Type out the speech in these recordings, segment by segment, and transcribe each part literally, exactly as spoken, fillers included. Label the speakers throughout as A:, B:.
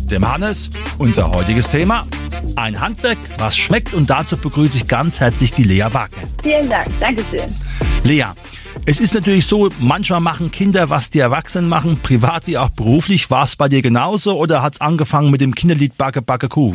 A: dem Hannes. Unser heutiges Thema: ein Handwerk, was schmeckt. Und dazu begrüße ich ganz herzlich die Lea Wagner.
B: Vielen Dank, Dankeschön.
A: Lea, es ist natürlich so, manchmal machen Kinder, was die Erwachsenen machen, privat wie auch beruflich. War es bei dir genauso oder hat es angefangen mit dem Kinderlied Backe, Backe, Kuh?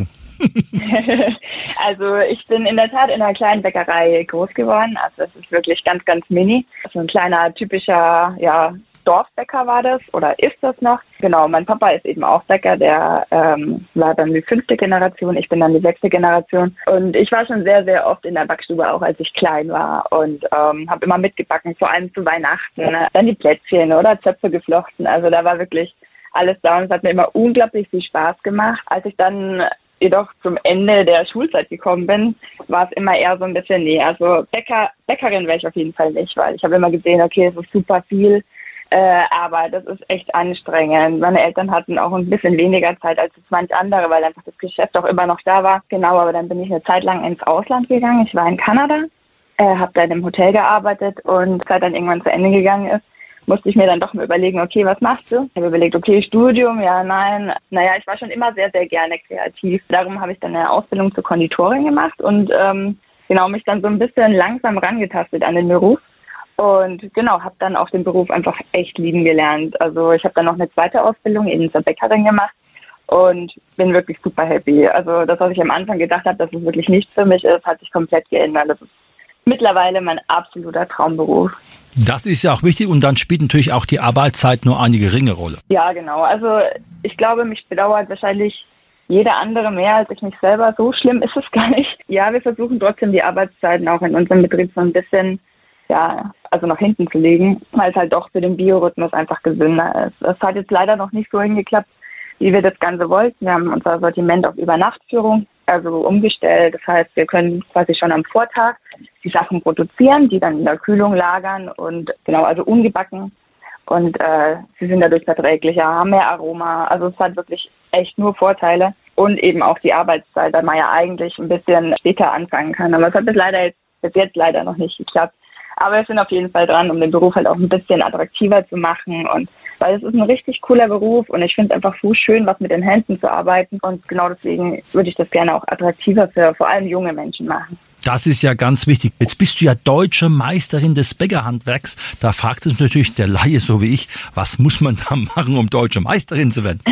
B: Also ich bin in der Tat in einer kleinen Bäckerei groß geworden. Also das ist wirklich ganz, ganz mini. So ein kleiner, typischer ja, Dorfbäcker war das oder ist das noch. Genau, mein Papa ist eben auch Bäcker, der ähm, war dann die fünfte Generation, ich bin dann die sechste Generation. Und ich war schon sehr, sehr oft in der Backstube, auch als ich klein war und ähm, habe immer mitgebacken, vor allem zu Weihnachten. Ne? Dann die Plätzchen oder Zöpfe geflochten. Also da war wirklich alles da und es hat mir immer unglaublich viel Spaß gemacht. Als ich dann jedoch zum Ende der Schulzeit gekommen bin, war es immer eher so ein bisschen, nee, also Bäcker, Bäckerin wäre ich auf jeden Fall nicht, weil ich habe immer gesehen, okay, es ist super viel, äh, aber das ist echt anstrengend. Meine Eltern hatten auch ein bisschen weniger Zeit als manch andere, weil einfach das Geschäft auch immer noch da war. Genau, aber dann bin ich eine Zeit lang ins Ausland gegangen. Ich war in Kanada, äh, habe da in einem Hotel gearbeitet und als dann irgendwann zu Ende gegangen ist, musste ich mir dann doch mal überlegen, okay, was machst du? Ich habe überlegt, okay, Studium, ja, nein. Naja, ich war schon immer sehr, sehr gerne kreativ. Darum habe ich dann eine Ausbildung zur Konditorin gemacht und ähm, genau mich dann so ein bisschen langsam rangetastet an den Beruf. Und genau, habe dann auch den Beruf einfach echt lieben gelernt. Also ich habe dann noch eine zweite Ausbildung eben zur Bäckerin gemacht und bin wirklich super happy. Also das, was ich am Anfang gedacht habe, dass es wirklich nichts für mich ist, hat sich komplett geändert. Das ist mittlerweile mein absoluter Traumberuf.
A: Das ist ja auch wichtig und dann spielt natürlich auch die Arbeitszeit nur eine geringe Rolle.
B: Ja, genau. Also ich glaube, mich bedauert wahrscheinlich jeder andere mehr als ich mich selber. So schlimm ist es gar nicht. Ja, wir versuchen trotzdem die Arbeitszeiten auch in unserem Betrieb so ein bisschen, ja, also nach hinten zu legen, weil es halt doch für den Biorhythmus einfach gesünder ist. Das hat jetzt leider noch nicht so hingeklappt, wie wir das Ganze wollten. Wir haben unser Sortiment auf Übernachtführung, also umgestellt. Das heißt, wir können quasi schon am Vortag die Sachen produzieren, die dann in der Kühlung lagern und genau, also ungebacken. Und äh, sie sind dadurch verträglicher, haben mehr Aroma. Also es hat wirklich echt nur Vorteile. Und eben auch die Arbeitszeit, weil man ja eigentlich ein bisschen später anfangen kann. Aber es hat bis, leider jetzt, bis jetzt leider noch nicht geklappt. Aber wir sind auf jeden Fall dran, um den Beruf halt auch ein bisschen attraktiver zu machen. Und weil es ist ein richtig cooler Beruf und ich finde es einfach so schön, was mit den Händen zu arbeiten. Und genau deswegen würde ich das gerne auch attraktiver für vor allem junge Menschen machen.
A: Das ist ja ganz wichtig. Jetzt bist du ja deutsche Meisterin des Bäckerhandwerks. Da fragt sich natürlich der Laie so wie ich, was muss man da machen, um deutsche Meisterin zu werden?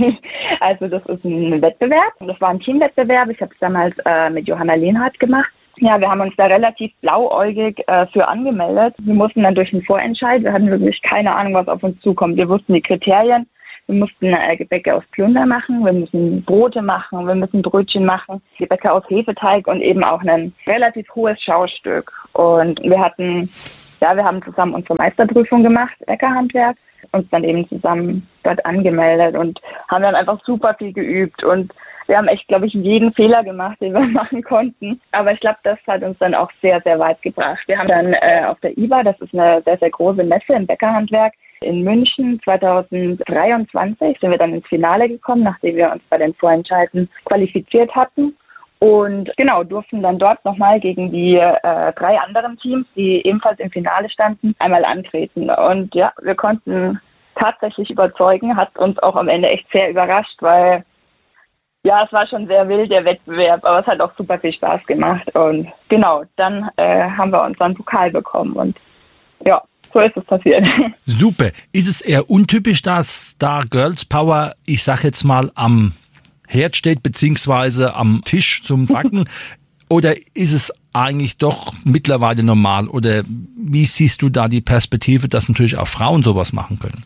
B: Also das ist ein Wettbewerb. Das war ein Teamwettbewerb. Ich habe es damals äh, mit Johanna Lehnhardt gemacht. Ja, wir haben uns da relativ blauäugig äh, für angemeldet. Wir mussten dann durch den Vorentscheid. Wir hatten wirklich keine Ahnung, was auf uns zukommt. Wir wussten die Kriterien. Wir mussten äh, Gebäcke aus Plunder machen, wir müssen Brote machen, wir müssen Brötchen machen, Gebäcke aus Hefeteig und eben auch ein relativ hohes Schaustück. Und wir hatten, ja, wir haben zusammen unsere Meisterprüfung gemacht, Bäckerhandwerk, uns dann eben zusammen dort angemeldet und haben dann einfach super viel geübt. Und wir haben echt, glaube ich, jeden Fehler gemacht, den wir machen konnten. Aber ich glaube, das hat uns dann auch sehr, sehr weit gebracht. Wir haben dann äh, auf der I B A, das ist eine sehr, sehr große Messe im Bäckerhandwerk, in München zweitausenddreiundzwanzig sind wir dann ins Finale gekommen, nachdem wir uns bei den Vorentscheiden qualifiziert hatten. Und genau, durften dann dort nochmal gegen die äh, drei anderen Teams, die ebenfalls im Finale standen, einmal antreten. Und ja, wir konnten tatsächlich überzeugen, hat uns auch am Ende echt sehr überrascht, weil ja, es war schon sehr wild, der Wettbewerb, aber es hat auch super viel Spaß gemacht. Und genau, dann äh, haben wir unseren Pokal bekommen und ja, so ist es passiert.
A: Super. Ist es eher untypisch, dass da Girls Power, ich sag jetzt mal, am Herd steht, beziehungsweise am Tisch zum Backen? Oder ist es eigentlich doch mittlerweile normal? Oder wie siehst du da die Perspektive, dass natürlich auch Frauen sowas machen können?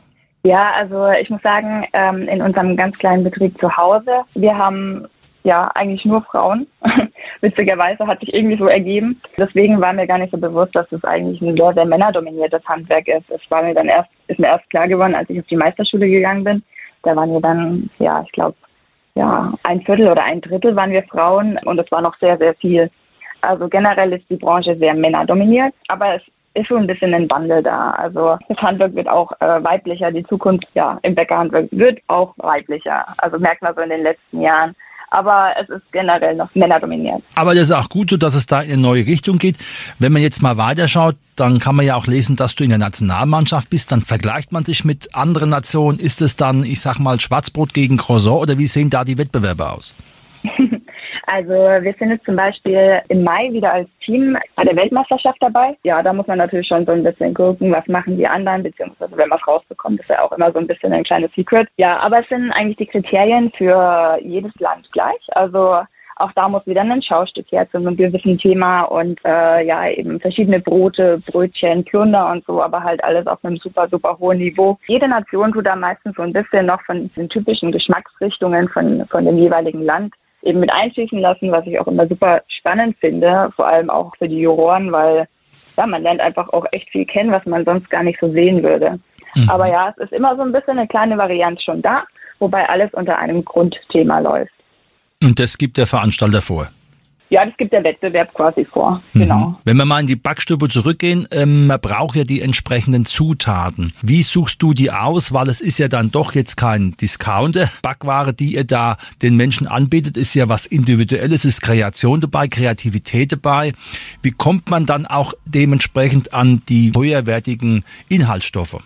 B: Ja, also ich muss sagen, in unserem ganz kleinen Betrieb zu Hause, wir haben ja eigentlich nur Frauen. Witzigerweise hat sich irgendwie so ergeben. Deswegen war mir gar nicht so bewusst, dass das eigentlich ein sehr, sehr männerdominiertes Handwerk ist. Es war mir dann erst, ist mir erst klar geworden, als ich auf die Meisterschule gegangen bin. Da waren wir dann, ja, ich glaube, ja, ein Viertel oder ein Drittel waren wir Frauen und es war noch sehr, sehr viel. Also generell ist die Branche sehr männerdominiert, aber es ist schon ein bisschen ein Wandel da. Also das Handwerk wird auch äh, weiblicher. Die Zukunft ja im Bäckerhandwerk wird auch weiblicher. Also merkt man so in den letzten Jahren. aber es ist generell noch männerdominiert.
A: Aber das ist auch gut so, dass es da in eine neue Richtung geht. Wenn man jetzt mal weiterschaut, dann kann man ja auch lesen, dass du in der Nationalmannschaft bist. Dann vergleicht man sich mit anderen Nationen. Ist es dann, ich sag mal, Schwarzbrot gegen Croissant oder wie sehen da die Wettbewerbe aus?
B: Also wir sind jetzt zum Beispiel im Mai wieder als Team bei der Weltmeisterschaft dabei. Ja, da muss man natürlich schon so ein bisschen gucken, was machen die anderen, beziehungsweise wenn man es rausbekommt, ist ja auch immer so ein bisschen ein kleines Secret. Ja, aber es sind eigentlich die Kriterien für jedes Land gleich. Also auch da muss wieder ein Schaustück her zu einem gewissen Thema und äh, ja eben verschiedene Brote, Brötchen, Plunder und so, aber halt alles auf einem super, super hohen Niveau. Jede Nation tut da meistens so ein bisschen noch von den typischen Geschmacksrichtungen von, von dem jeweiligen Land eben mit einschließen lassen, was ich auch immer super spannend finde, vor allem auch für die Juroren, weil ja, man lernt einfach auch echt viel kennen, was man sonst gar nicht so sehen würde. Mhm. Aber ja, es ist immer so ein bisschen eine kleine Variante schon da, wobei alles unter einem Grundthema läuft.
A: Und das gibt der Veranstalter vor?
B: Ja, das gibt der Wettbewerb quasi vor, mhm. genau.
A: Wenn wir mal in die Backstube zurückgehen, ähm, man braucht ja die entsprechenden Zutaten. Wie suchst du die aus? Weil es ist ja dann doch jetzt kein Discounter. Backware, die ihr da den Menschen anbietet, ist ja was Individuelles, ist Kreation dabei, Kreativität dabei. Wie kommt man dann auch dementsprechend an die höherwertigen Inhaltsstoffe?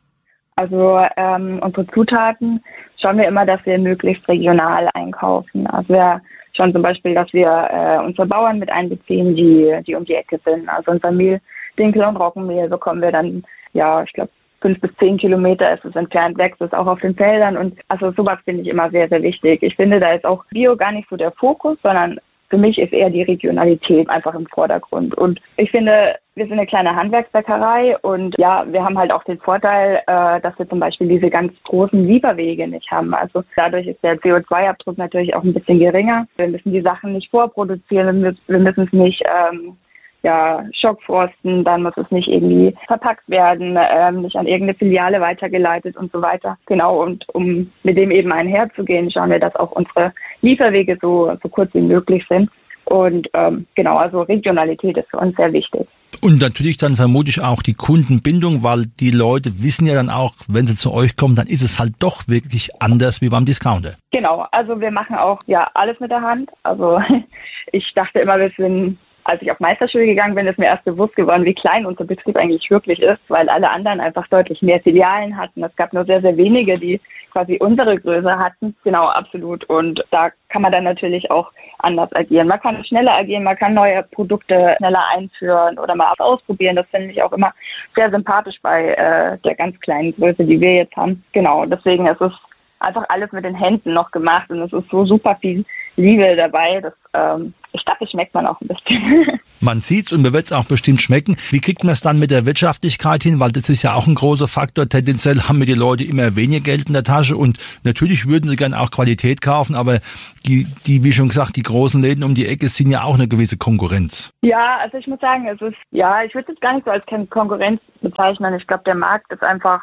B: Also ähm, unsere Zutaten schauen wir immer, dass wir möglichst regional einkaufen. Also wir schon zum Beispiel, dass wir äh, unsere Bauern mit einbeziehen, die die um die Ecke sind. Also unser Mehl, Dinkel und Roggenmehl bekommen wir dann, ja, ich glaube, fünf bis zehn Kilometer ist es entfernt, wächst es auch auf den Feldern. Und also sowas finde ich immer sehr, sehr wichtig. Ich finde, da ist auch Bio gar nicht so der Fokus, sondern für mich ist eher die Regionalität einfach im Vordergrund. Und ich finde, wir sind eine kleine Handwerksbäckerei und ja, wir haben halt auch den Vorteil, äh, dass wir zum Beispiel diese ganz großen Lieferwege nicht haben. Also dadurch ist der C O zwei Abdruck natürlich auch ein bisschen geringer. Wir müssen die Sachen nicht vorproduzieren, wir, wir müssen es nicht ähm, ja, schockforsten, dann muss es nicht irgendwie verpackt werden, ähm, nicht an irgendeine Filiale weitergeleitet und so weiter. Genau, und um mit dem eben einherzugehen, schauen wir, dass auch unsere Lieferwege so, so kurz wie möglich sind. Und ähm, genau, also Regionalität ist für uns sehr wichtig.
A: Und natürlich dann vermutlich auch die Kundenbindung, weil die Leute wissen ja dann auch, wenn sie zu euch kommen, dann ist es halt doch wirklich anders wie beim Discounter.
B: Genau, also wir machen auch ja alles mit der Hand. Also ich dachte immer, wir sind, als ich auf Meisterschule gegangen bin, ist mir erst bewusst geworden, wie klein unser Betrieb eigentlich wirklich ist, weil alle anderen einfach deutlich mehr Filialen hatten. Es gab nur sehr, sehr wenige, die quasi unsere Größe hatten. Genau, absolut. Und da kann man dann natürlich auch anders agieren. Man kann schneller agieren, man kann neue Produkte schneller einführen oder mal ausprobieren. Das finde ich auch immer sehr sympathisch bei äh, der ganz kleinen Größe, die wir jetzt haben. Genau, deswegen ist es einfach alles mit den Händen noch gemacht und es ist so super viel Liebe dabei. Das, ähm, ich glaube, das schmeckt man auch ein bisschen.
A: Man sieht's und man wird's auch bestimmt schmecken. Wie kriegt man es dann mit der Wirtschaftlichkeit hin? Weil das ist ja auch ein großer Faktor. Tendenziell haben wir die Leute immer weniger Geld in der Tasche und natürlich würden sie gerne auch Qualität kaufen, aber die, die, wie schon gesagt, die großen Läden um die Ecke sind ja auch eine gewisse Konkurrenz.
B: Ja, also ich muss sagen, es ist, ja, ich würde es gar nicht so als Konkurrenz bezeichnen. Ich glaube, der Markt ist einfach,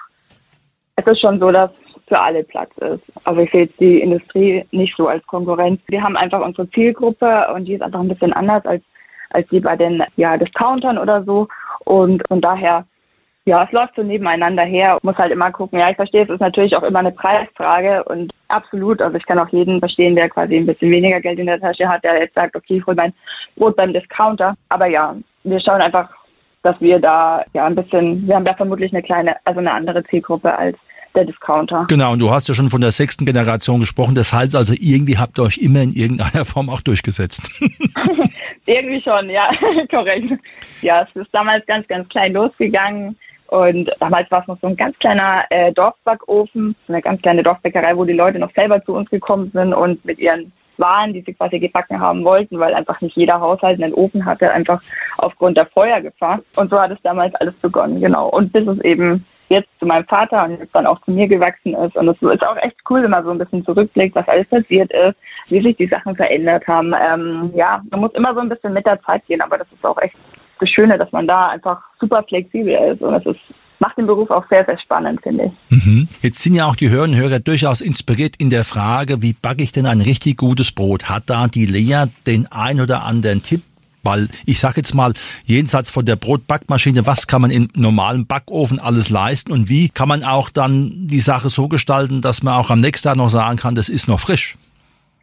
B: es ist schon so, dass für alle Platz ist. Also ich sehe jetzt die Industrie nicht so als Konkurrenz. Wir haben einfach unsere Zielgruppe und die ist einfach ein bisschen anders als als die bei den ja Discountern oder so. Und von daher, ja, es läuft so nebeneinander her. Muss halt immer gucken. Ja, ich verstehe, es ist natürlich auch immer eine Preisfrage und absolut. Also ich kann auch jeden verstehen, der quasi ein bisschen weniger Geld in der Tasche hat, der jetzt sagt, okay, ich hole mein Brot beim Discounter. Aber ja, wir schauen einfach, dass wir da ja ein bisschen, wir haben da vermutlich eine kleine, also eine andere Zielgruppe als der Discounter.
A: Genau, und du hast ja schon von der sechsten Generation gesprochen. Das heißt also, irgendwie habt ihr euch immer in irgendeiner Form auch durchgesetzt.
B: Irgendwie schon, ja, korrekt. Ja, es ist damals ganz, ganz klein losgegangen und damals war es noch so ein ganz kleiner äh, Dorfbackofen, eine ganz kleine Dorfbäckerei, wo die Leute noch selber zu uns gekommen sind und mit ihren Waren, die sie quasi gebacken haben wollten, weil einfach nicht jeder Haushalt einen Ofen hatte, einfach aufgrund der Feuergefahr. Und so hat es damals alles begonnen, genau. Und bis es eben jetzt zu meinem Vater und jetzt dann auch zu mir gewachsen ist. Und es ist auch echt cool, wenn man so ein bisschen zurückblickt, was alles passiert ist, wie sich die Sachen verändert haben. Ähm, ja, man muss immer so ein bisschen mit der Zeit gehen, aber das ist auch echt das Schöne, dass man da einfach super flexibel ist. Und es ist, macht den Beruf auch sehr, sehr spannend, finde ich.
A: Mhm. Jetzt sind ja auch die Hörerinnen und Hörer durchaus inspiriert in der Frage, wie backe ich denn ein richtig gutes Brot? Hat da die Lea den ein oder anderen Tipp? Weil ich sage jetzt mal, jenseits von der Brotbackmaschine, was kann man im normalen Backofen alles leisten und wie kann man auch dann die Sache so gestalten, dass man auch am nächsten Tag noch sagen kann, das ist noch frisch?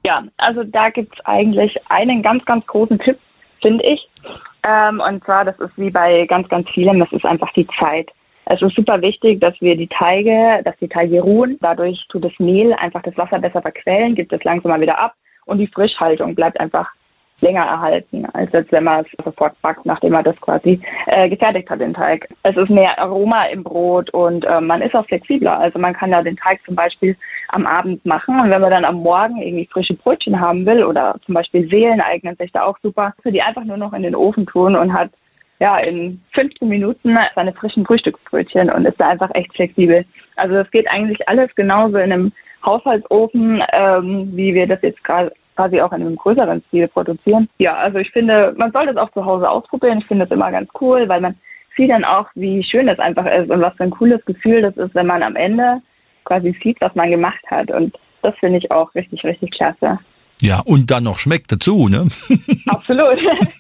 B: Ja, also da gibt's eigentlich einen ganz, ganz großen Tipp, finde ich. Ähm, und zwar, das ist wie bei ganz, ganz vielem, das ist einfach die Zeit. Es ist super wichtig, dass wir die Teige, dass die Teige ruhen. Dadurch tut das Mehl einfach das Wasser besser verquellen, gibt es langsamer wieder ab und die Frischhaltung bleibt einfach länger erhalten, als jetzt, wenn man es sofort backt, nachdem man das quasi äh, gefertigt hat, den Teig. Es ist mehr Aroma im Brot und äh, man ist auch flexibler. Also man kann da den Teig zum Beispiel am Abend machen und wenn man dann am Morgen irgendwie frische Brötchen haben will oder zum Beispiel Seelen eignen sich da auch super, für die einfach nur noch in den Ofen tun und hat ja in fünfzehn Minuten seine frischen Frühstücksbrötchen und ist da einfach echt flexibel. Also das geht eigentlich alles genauso in einem Haushaltsofen, ähm, wie wir das jetzt gerade quasi auch in einem größeren Stil produzieren. Ja, also ich finde, man sollte es auch zu Hause ausprobieren. Ich finde das immer ganz cool, weil man sieht dann auch, wie schön das einfach ist und was für ein cooles Gefühl das ist, wenn man am Ende quasi sieht, was man gemacht hat. Und das finde ich auch richtig, richtig klasse.
A: Ja, und dann noch schmeckt dazu, ne?
B: Absolut.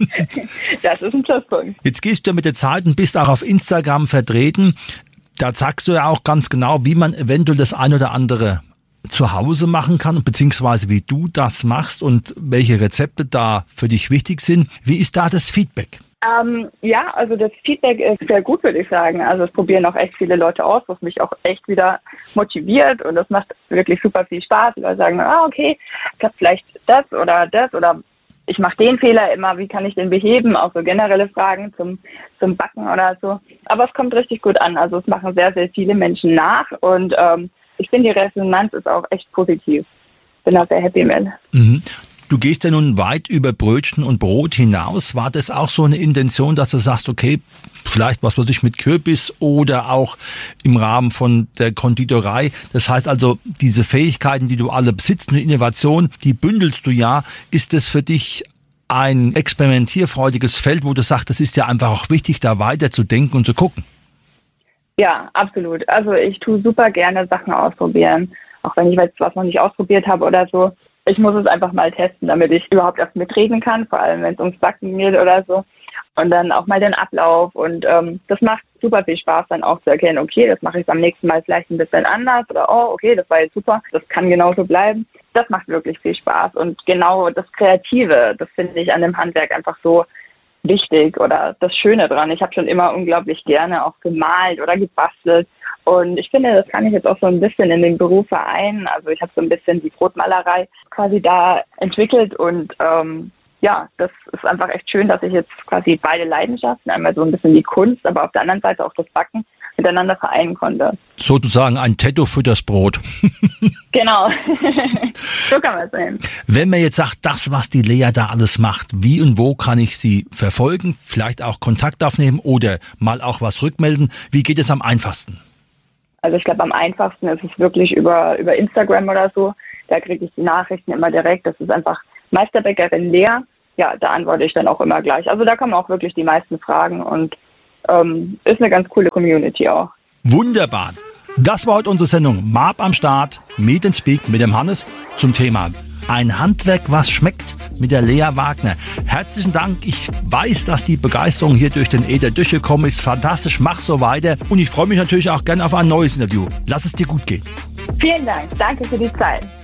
B: Das ist ein Pluspunkt.
A: Jetzt gehst du ja mit der Zeit und bist auch auf Instagram vertreten. Da sagst du ja auch ganz genau, wie man eventuell das ein oder andere zu Hause machen kann, beziehungsweise wie du das machst und welche Rezepte da für dich wichtig sind. Wie ist da das Feedback?
B: Ähm, ja, also das Feedback ist sehr gut, würde ich sagen. Also es probieren auch echt viele Leute aus, was mich auch echt wieder motiviert und das macht wirklich super viel Spaß. Die Leute sagen, ah, okay, ich habe vielleicht das oder das oder ich mache den Fehler immer, wie kann ich den beheben? Auch so generelle Fragen zum, zum Backen oder so. Aber es kommt richtig gut an. Also es machen sehr, sehr viele Menschen nach und ähm, ich finde, die Resonanz ist auch echt positiv. Bin auch sehr happy mit.
A: Mhm. Du gehst ja nun weit über Brötchen und Brot hinaus. War das auch so eine Intention, dass du sagst, okay, vielleicht was weiß ich mit Kürbis oder auch im Rahmen von der Konditorei? Das heißt also, diese Fähigkeiten, die du alle besitzt, eine Innovation, die bündelst du ja. Ist das für dich ein experimentierfreudiges Feld, wo du sagst, das ist ja einfach auch wichtig, da weiter zu denken und zu gucken?
B: Ja, absolut. Also ich tue super gerne Sachen ausprobieren, auch wenn ich jetzt was noch nicht ausprobiert habe oder so. Ich muss es einfach mal testen, damit ich überhaupt erst mitreden kann, vor allem wenn es ums Backen geht oder so. Und dann auch mal den Ablauf und ähm, das macht super viel Spaß, dann auch zu erkennen, okay, das mache ich beim nächsten Mal vielleicht ein bisschen anders oder oh, okay, das war jetzt super, das kann genauso bleiben. Das macht wirklich viel Spaß und genau das Kreative, das finde ich an dem Handwerk einfach so wichtig oder das Schöne dran. Ich habe schon immer unglaublich gerne auch gemalt oder gebastelt und ich finde, das kann ich jetzt auch so ein bisschen in den Beruf vereinen. Also ich habe so ein bisschen die Brotmalerei quasi da entwickelt und ähm, ja, das ist einfach echt schön, dass ich jetzt quasi beide Leidenschaften, einmal so ein bisschen die Kunst, aber auf der anderen Seite auch das Backen miteinander vereinen konnte.
A: Sozusagen ein Tattoo für das Brot.
B: Genau, so kann man es sehen.
A: Wenn man jetzt sagt, das, was die Lea da alles macht, wie und wo kann ich sie verfolgen, vielleicht auch Kontakt aufnehmen oder mal auch was rückmelden, wie geht es am einfachsten?
B: Also ich glaube, am einfachsten ist es wirklich über, über Instagram oder so. Da kriege ich die Nachrichten immer direkt. Das ist einfach Meisterbäckerin Lea. Ja, da antworte ich dann auch immer gleich. Also da kommen auch wirklich die meisten Fragen und ähm, ist eine ganz coole Community auch.
A: Wunderbar. Das war heute unsere Sendung Marb am Start, Meet and Speak mit dem Hannes zum Thema ein Handwerk, was schmeckt, mit der Lea Wagner. Herzlichen Dank. Ich weiß, dass die Begeisterung hier durch den Äther durchgekommen ist. Fantastisch, mach so weiter. Und ich freue mich natürlich auch gerne auf ein neues Interview. Lass es dir gut gehen.
B: Vielen Dank. Danke für die Zeit.